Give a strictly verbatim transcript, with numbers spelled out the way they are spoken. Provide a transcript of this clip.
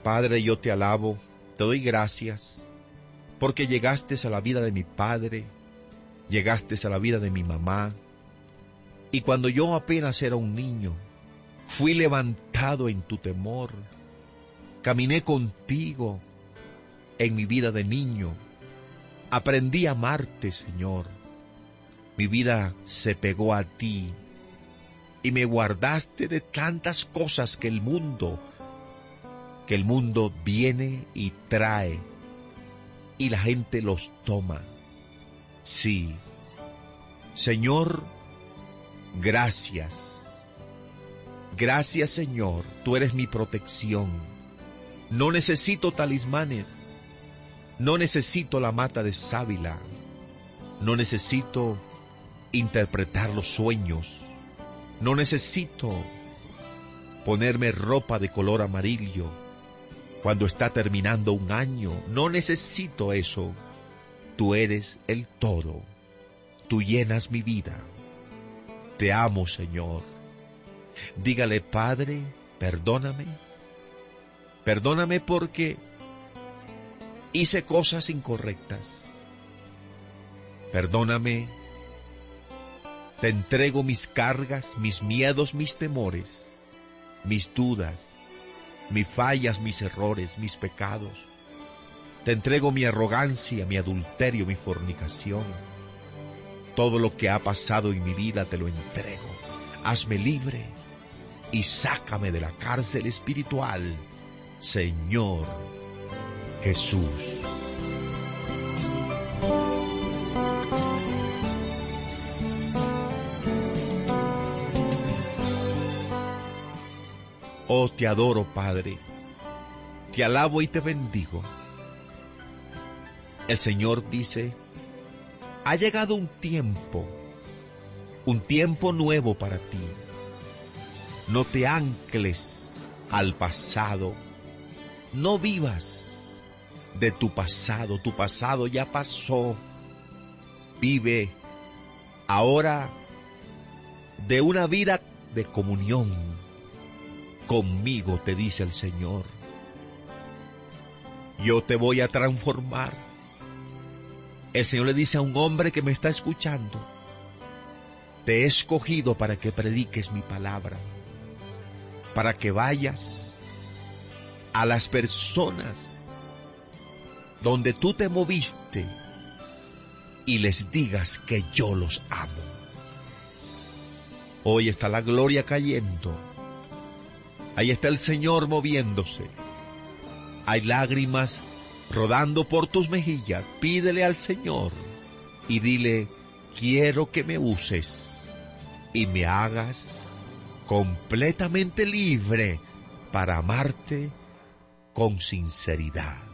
Padre, yo te alabo, te doy gracias, porque llegaste a la vida de mi padre, llegaste a la vida de mi mamá, y cuando yo apenas era un niño, fui levantado en tu temor, caminé contigo en mi vida de niño, aprendí a amarte, Señor. Mi vida se pegó a ti y me guardaste de tantas cosas que el mundo, que el mundo viene y trae y la gente los toma. Sí, Señor, gracias. Gracias, Señor, tú eres mi protección. No necesito talismanes, no necesito la mata de sábila, no necesito interpretar los sueños, no necesito ponerme ropa de color amarillo cuando está terminando un año, no necesito eso. Tú eres el todo, tú llenas mi vida. Te amo, Señor. Dígale, Padre, perdóname, perdóname porque hice cosas incorrectas. Perdóname, te entrego mis cargas, mis miedos, mis temores, mis dudas, mis fallas, mis errores, mis pecados. Te entrego mi arrogancia, mi adulterio, mi fornicación. Todo lo que ha pasado en mi vida te lo entrego. Hazme libre y sácame de la cárcel espiritual, Señor Jesús. Oh, te adoro, Padre, te alabo y te bendigo. El Señor dice, ha llegado un tiempo, un tiempo nuevo para ti. No te ancles al pasado, no vivas de tu pasado, tu pasado ya pasó. Vive ahora de una vida de comunión conmigo, te dice el Señor. Yo te voy a transformar. El Señor le dice a un hombre que me está escuchando, te he escogido para que prediques mi palabra, para que vayas a las personas donde tú te moviste y les digas que yo los amo. Hoy está la gloria cayendo. Ahí está el Señor moviéndose. Hay lágrimas rodando por tus mejillas. Pídele al Señor y dile, quiero que me uses y me hagas completamente libre para amarte con sinceridad.